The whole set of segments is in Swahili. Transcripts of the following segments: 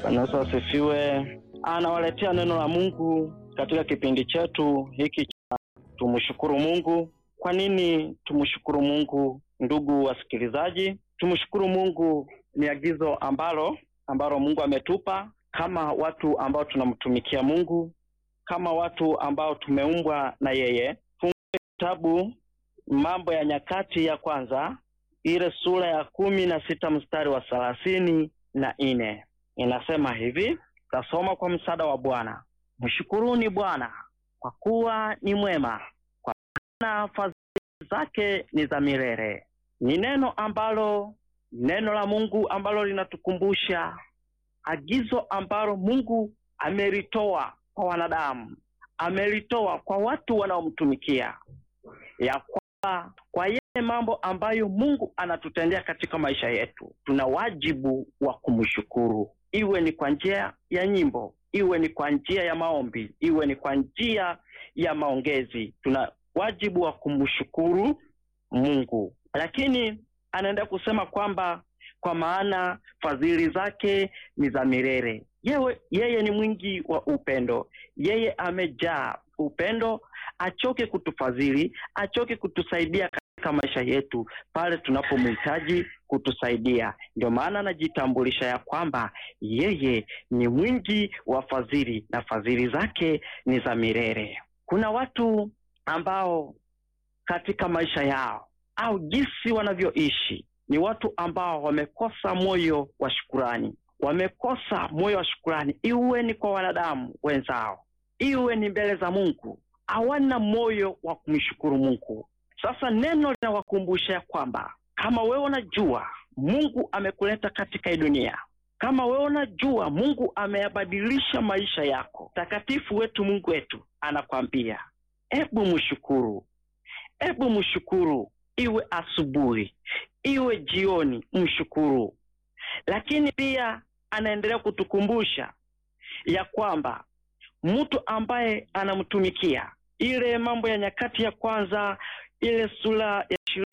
Yesu asifiwe. Anawaletea neno la Mungu katika kipindi chetu hiki cha tumshukuru Mungu. Kwa nini tumshukuru Mungu, ndugu wasikilizaji? Tumshukuru Mungu ni agizo ambalo Mungu ametupa kama watu ambao tunamtumikia Mungu, kama watu ambao tumeumbwa na yeye. Fungue kitabu Mambo ya Nyakati ya Kwanza, ile sura ya 16 mstari wa 34. Inasema hivi, tasoma kwa msaada wa Bwana. Mshukuruni Bwana kwa kuwa ni mwema, kwa maana fadhili zake ni za milele. Ni neno la Mungu ambalo linatukumbusha agizo ambalo Mungu amelitoa kwa wanadamu, amelitoa kwa watu wanaomtumikia, ya kwamba kwa yale mambo ambayo Mungu anatutendea katika maisha yetu, tuna wajibu wa kumshukuru. Iwe ni kwa njia ya nyimbo, iwe ni kwa njia ya maombi, iwe ni kwa njia ya maongezi, tuna wajibu wa kumshukuru Mungu. Lakini anaenda kusema kwamba kwa maana fadhili zake ni za milele. Yeye ni mwingi wa upendo. Yeye amejaa upendo, achoke kutufadhili, achoke kutusaidia katika maisha yetu pale tunapomhitaji kutusaidia. Ndio maana anajitambulisha ya kwamba yeye ni mwingi wa fadhili na fadhili zake ni za milele. Kuna watu ambao katika maisha yao au jinsi wanavyoishi ni watu ambao wamekosa moyo wa shukrani. Wamekosa moyo wa shukrani, iwe ni kwa wanadamu wenzao, iwe ni mbele za Mungu. Hawana moyo wa kumshukuru Mungu. Sasa neno linawakumbusha kwamba kama wewe unajua Mungu amekuleta katika hii dunia, kama wewe unajua Mungu ameyabadilisha maisha yako, takatifu wetu Mungu wetu anakwambia hebu mshukuru. Hebu mshukuru, iwe asubuhi, iwe jioni, mshukuru. Lakini pia anaendelea kutukumbusha ya kwamba mtu ambaye anamtumikia, ile Mambo ya Nyakati ya Kwanza, ile sura ya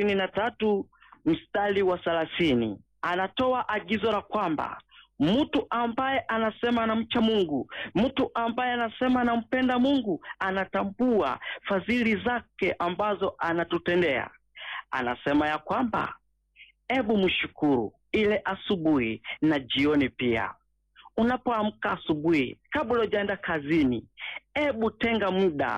23 mstari wa 30, anatoa agizo la kwamba mtu ambaye anasema anamcha Mungu, mtu ambaye anasema anampenda Mungu, anatambua fadhili zake ambazo anatutendea. Anasema ya kwamba hebu mshukuru ile asubuhi na jioni pia. Unapoamka asubuhi, kabla hujaenda kazini, hebu tenga muda,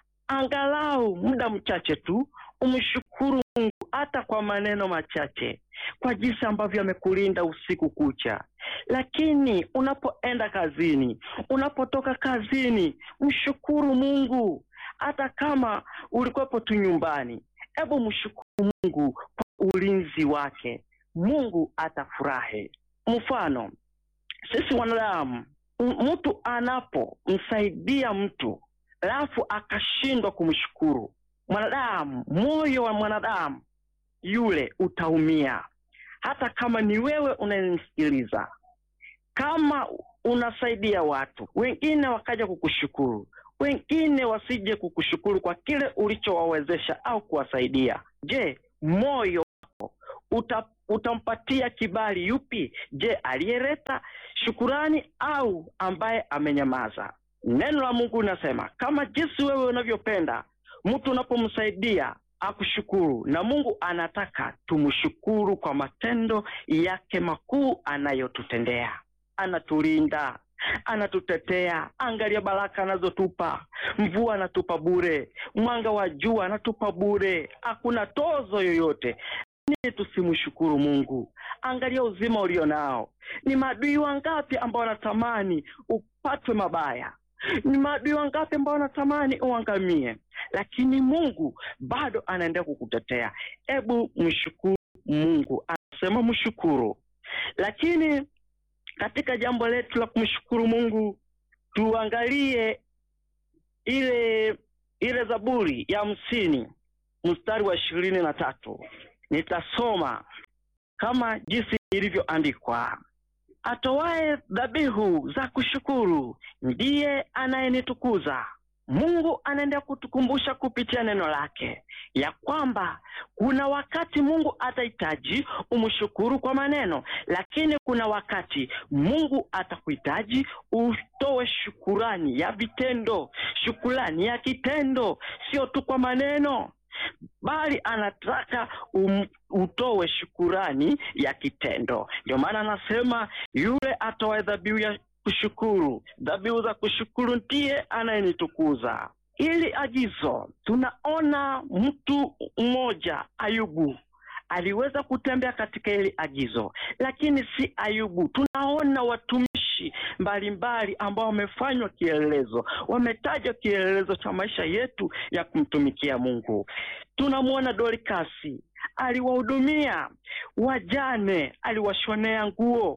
angalau muda mchache tu, umshukuru Mungu hata kwa maneno machache, kwa jinsi ambavyo amekulinda usiku kucha. Lakini unapoenda kazini, unapotoka kazini, mshukuru Mungu. Hata kama ulikuwepo tu nyumbani, hebu mshukuru Mungu kwa ulinzi wake. Mungu atafurahi. Mfano, sisi wanadamu, mtu anapomsaidia mtu alafu akashindwa kumshukuru mwanadamu, moyo wa mwanadamu yule utaumia. Hata kama ni wewe unanisikiliza, kama unasaidia watu wengine wakaja kukushukuru, wengine wasije kukushukuru kwa kile ulichowawezesha au kuwasaidia, je, moyo wako utampatia kibali yupi? Je, aliyeleta shukurani au ambaye amenyamaza? Neno la Mungu linasema kama jinsi wewe unavyopenda mtu unapomsaidia akushukuru, na Mungu anataka tumshukuru kwa matendo yake makuu anayotutendea. Anatulinda, anatutetea. Angalia baraka anazotupa. Mvua anatupa bure, mwanga wa jua anatupa bure, hakuna tozo yoyote. Nini tusimshukuru Mungu? Angalia uzima ulionao. Ni maadui wangapi ambao wanatamani upatwe mabaya? Ni maadui wangapi ambao wanatamani uangamie? Lakini Mungu bado anaendelea kukutetea. Hebu mshukuru Mungu. Anasema mshukuru. Lakini katika jambo letu la kumshukuru Mungu, tuangalie ile Zaburi ya 50 mstari wa 23. Nitasoma kama jinsi ilivyoandikwa. Atoaye dhabihu za kushukuru ndiye anayenitukuza, Mungu anaendelea kutukumbusha kupitia neno lake ya kwamba kuna wakati Mungu atahitaji umshukuru kwa maneno, lakini kuna wakati Mungu atakuhitaji utoe shukurani ya vitendo, shukrani ya kitendo, sio tu kwa maneno, bali anataka utoe shukurani ya kitendo. Ndio maana anasema yule atoe dhabihu ya kushukuru, dhabihu za kushukuru ndiye anayenitukuza. Ili agizo, tunaona mtu mmoja Ayubu aliweza kutembea katika ili agizo, lakini si Ayubu. Tunaona watumishi mbalimbali ambao wamefanywa kielelezo, wametajwa kielelezo cha maisha yetu ya kumtumikia Mungu. Tunamwona Dorikasi, aliwahudumia wajane, aliwashonea nguo.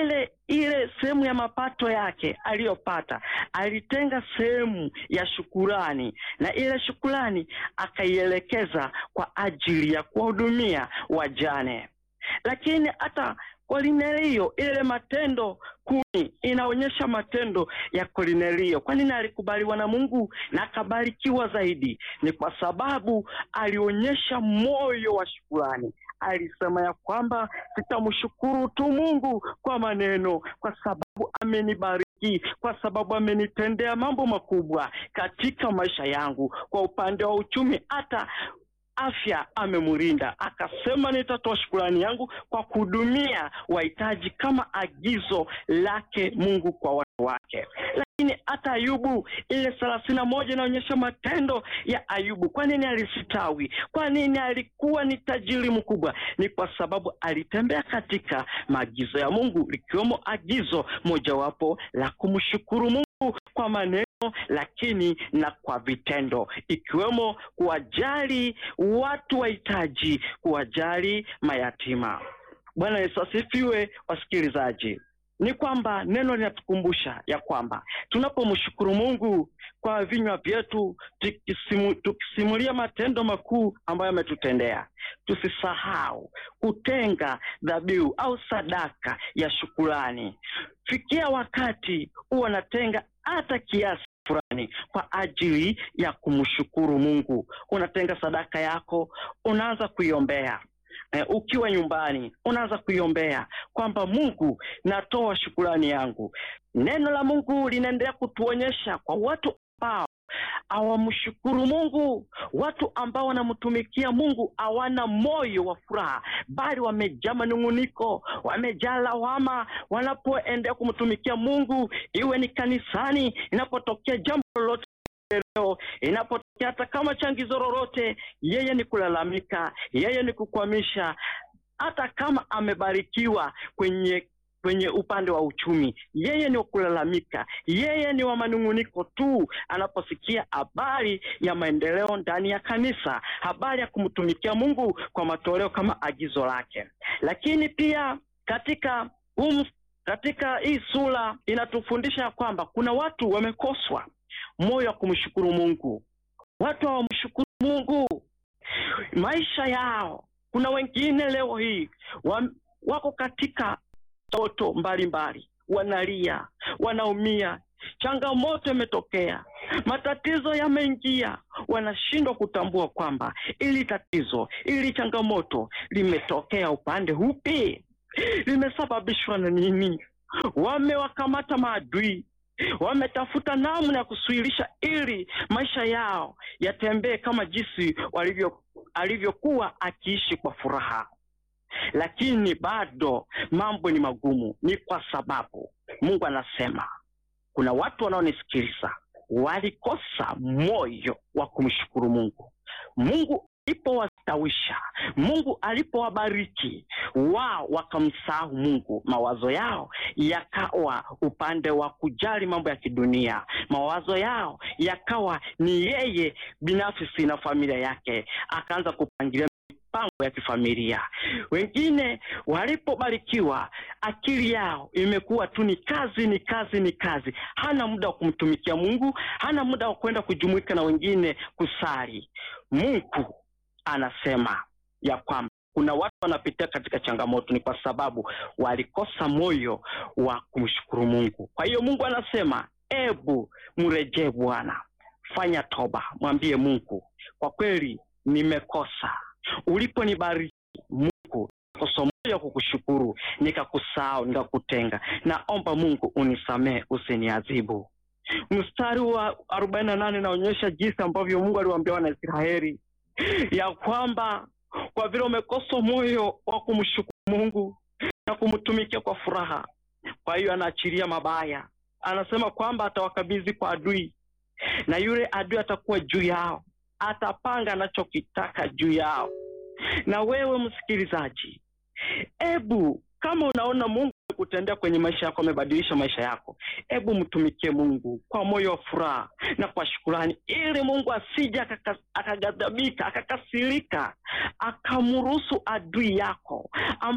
Ile sehemu ya mapato yake aliyopata, alitenga sehemu ya shukurani, na ile shukurani akaielekeza kwa ajili ya kuwahudumia wajane. Lakini hata Kornelio, ile Matendo 10 inaonyesha matendo ya Kornelio. Kwa nini alikubaliwa na Mungu na akabarikiwa zaidi? Ni kwa sababu alionyesha moyo wa shukrani. Alisema ya kwamba sitamshukuru tu Mungu kwa maneno, kwa sababu amenibariki, kwa sababu amenitendea mambo makubwa katika maisha yangu. Kwa upande wa uchumi, hata afya amemlinda. Akasema nitatoa shukrani yangu kwa kuhudumia wahitaji, kama agizo lake Mungu kwa watu wake. Lakini hata Ayubu, ile 31 inaonyesha matendo ya Ayubu. Kwa nini alisitawi? Kwa nini alikuwa ni tajiri mkubwa? Ni kwa sababu alitembea katika maagizo ya Mungu, likiwemo agizo mojawapo la kumshukuru Mungu kwa maneno, lakini na kwa vitendo, ikiwemo kuwajali watu wahitaji, kuwajali mayatima. Bwana Yesu asifiwe. Wasikilizaji, ni kwamba neno linatukumbusha ya kwamba tunapomshukuru Mungu kwa vinywa vyetu, tukisimulia matendo makuu ambayo ametutendea, tusisahau kutenga dhabihu au sadaka ya shukrani. Fikia wakati unatenga hata kiasi fulani kwa ajili ya kumshukuru Mungu. Unatenga sadaka yako, unaanza kuiombea. Ukiwa nyumbani, unaanza kuiombea kwamba Mungu, natoa shukrani yangu. Neno la Mungu linaendelea kutuonyesha kwa watu ambao hawamshukuru Mungu, watu ambao wanamtumikia Mungu hawana moyo wa furaha, bali wamejaa manunguniko, wamejaa lawama wanapoendelea kumtumikia Mungu. Iwe ni kanisani, inapotokea jambo lolote leo, inapotokea hata kama changizo lolote, yeye ni kulalamika, yeye ni kukwamisha. Hata kama amebarikiwa kwenye upande wa uchumi, yeye ni kulalamika, yeye ni wa manunguniko tu anaposikia habari ya maendeleo ndani ya kanisa, habari ya kumtumikia Mungu kwa matoleo kama agizo lake. Lakini pia katika hii sura inatufundisha kwamba kuna watu wamekoswa moyo wa kumshukuru Mungu. Watu hawamshukuru Mungu maisha yao. Kuna wengine leo hii wako katika toto mbalimbali, wanalia, wanaumia, changamoto imetokea, matatizo yameingia, wanashindwa kutambua kwamba ili tatizo, ili changamoto limetokea upande upi, limesababishwa na nini. Wamewakamata maadui, wametafuta namna ya kusuhilisha ili maisha yao yatembee kama jinsi alivyokuwa akiishi kwa furaha. Lakini bado mambo ni magumu. Ni kwa sababu Mungu anasema kuna watu wanaonisikiliza walikosa moyo wa kumshukuru Mungu. Mungu alipowastawisha, Mungu alipowabariki, wao wakamsahau Mungu. Mawazo yao yakawa upande wa kujali mambo ya kidunia. Mawazo yao yakawa ni yeye binafsi na familia yake, akaanza kupangilia mipango ya kifamilia. Wengine walipobarikiwa, akili yao imekuwa tu ni kazi. Hana muda wa kumtumikia Mungu, hana muda wa kwenda kujumuika na wengine kusali. Mungu anasema ya kwamba kuna watu wanapitia katika changamoto ni kwa sababu walikosa moyo wa kumshukuru Mungu. Kwa hiyo Mungu anasema, ebu mrejee Bwana. fanya toba, mwambie Mungu, kwa kweli nimekosa. Uliponibariki Mungu, kosa moja kukushukuru, nikakusahau, nikakutenga. Naomba Mungu unisamehe, usiniadhibu. Mstari wa 48 naonyesha jinsi ambavyo Mungu aliwaambia Wanaisraeli ya kwamba kwa vile umekosa moyo wa kumshukuru Mungu na kumtumikia kwa furaha, kwa hiyo anaachilia mabaya. Anasema kwamba atawakabidhi kwa adui, na yule adui atakuwa juu yao, atapanga anachokitaka juu yao. Na wewe msikilizaji, ebu kama unaona Mungu kutendea kwenye maisha yako, amebadilisha maisha yako, ebu mtumikie Mungu kwa moyo wa furaha na kwa shukrani, ili Mungu asije akaghadhabika, akakasirika, akamruhusu adui yako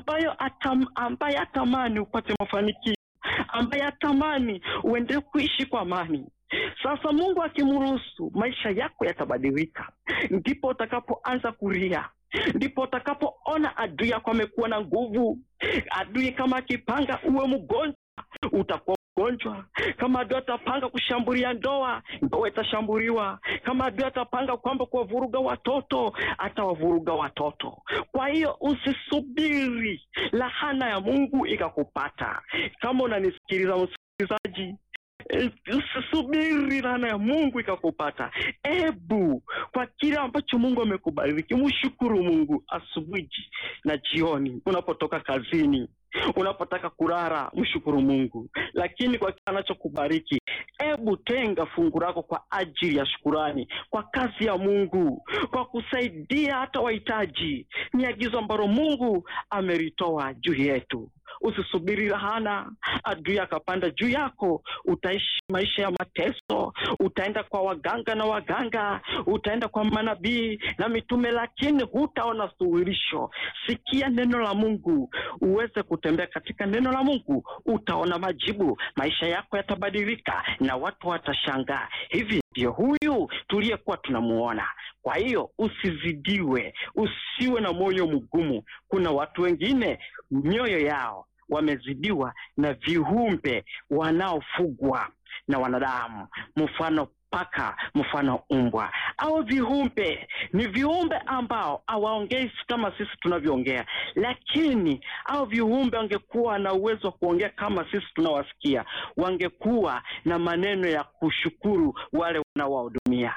ambaye atamani upate mafanikio, ambaye atamani uendelee kuishi kwa amani. Sasa Mungu akimruhusu, maisha yako yatabadilika. Ndipo utakapoanza kulia, ndipo utakapoona adui yako amekuwa na nguvu. Adui kama akipanga uwe mgonjwa, utakuwa mgonjwa. Kama adui atapanga kushambulia ndoa, ndoa itashambuliwa. Kama adui atapanga kwamba kuwavuruga watoto, atawavuruga watoto. Kwa hiyo usisubiri lahana ya Mungu ikakupata. Kama unanisikiliza msikilizaji, usisubiri laana ya Mungu ikakupata. Ebu kwa kile ambacho Mungu amekubariki, mshukuru Mungu asubuhi na jioni, unapotoka kazini, unapotaka kulala, mshukuru Mungu. Lakini kwa kile anachokubariki, ebu tenga fungu lako kwa ajili ya shukrani, kwa kazi ya Mungu, kwa kusaidia hata wahitaji. Ni agizo ambalo Mungu amelitoa juu yetu. Usisubiri lahana adui akapanda juu yako. Utaishi maisha ya mateso, utaenda kwa waganga na waganga, utaenda kwa manabii na mitume, lakini hutaona suluhisho. Sikia neno la Mungu, uweze kutembea katika neno la Mungu, utaona majibu. Maisha yako yatabadilika na watu watashangaa, hivi ndio huyu tuliyekuwa tunamuona. Kwa hiyo usizidiwe, usiwe na moyo mgumu. Kuna watu wengine mioyo yao wamezidiwa na viumbe wanaofugwa na wanadamu, mfano paka, mfano umbwa. Au viumbe ni viumbe ambao hawaongei kama sisi tunavyoongea, lakini au viumbe wangekuwa na uwezo wa kuongea kama sisi tunawasikia, wangekuwa na maneno ya kushukuru wale wanaowahudumia.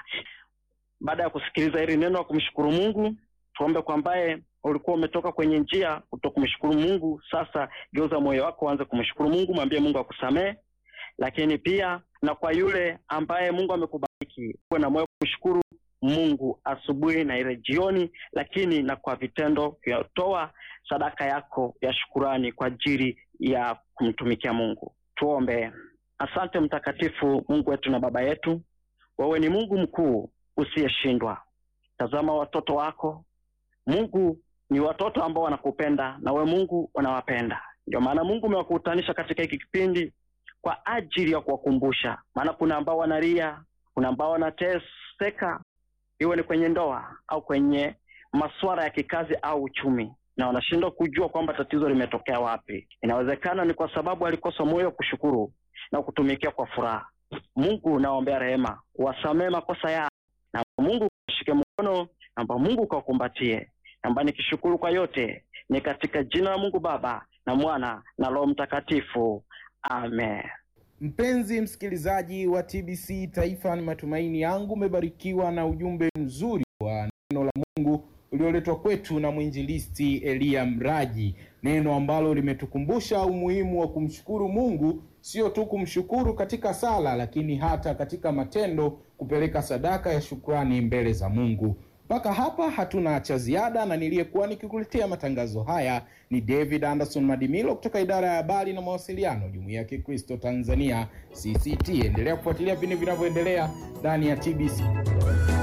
Baada ya kusikiliza hili neno la kumshukuru Mungu, tuombe kwamba ulikuwa umetoka kwenye njia kutokumshukuru Mungu. Sasa geuza moyo wako, anza kumshukuru Mungu, mwambie Mungu akusamehe. Lakini pia na kwa yule ambaye Mungu amekubariki, uwe na moyo kumshukuru Mungu asubuhi na ile jioni, lakini na kwa vitendo vya toa sadaka yako ya shukrani kwa ajili ya kumtumikia Mungu. Tuombe. Asante mtakatifu Mungu wetu na baba yetu, wewe ni Mungu mkuu usiyeshindwa. Tazama watoto wako Mungu, ni watoto ambao wanakupenda na wewe Mungu unawapenda. Ndio maana Mungu umewakutanisha katika hiki kipindi kwa ajili ya kuwakumbusha. Maana kuna ambao wanalia, kuna ambao wanateseka, iwe ni kwenye ndoa au kwenye masuala ya kikazi au uchumi, na wanashindwa kujua kwamba tatizo limetokea wapi. Inawezekana ni kwa sababu alikosa moyo kushukuru na kutumikia kwa furaha. Mungu naombea rehema, wasamehe makosa yao, na Mungu kushike mkono, na Mungu kukumbatie. Naomba nikishukuru kwa yote ni katika jina la Mungu Baba na Mwana na Roho Mtakatifu. Amen. Mpenzi msikilizaji wa TBC Taifa, ni matumaini yangu umebarikiwa na ujumbe mzuri wa neno la Mungu ulioletwa kwetu na mwinjilisti Elia Mraji, neno ambalo limetukumbusha umuhimu wa kumshukuru Mungu, sio tu kumshukuru katika sala, lakini hata katika matendo, kupeleka sadaka ya shukrani mbele za Mungu. Mpaka hapa hatuna cha ziada, na niliyekuwa nikikuletea matangazo haya ni David Anderson Madimilo kutoka idara ya habari na mawasiliano, Jumuiya ya Kikristo Tanzania CCT. Endelea kufuatilia vipindi vinavyoendelea ndani ya TBC.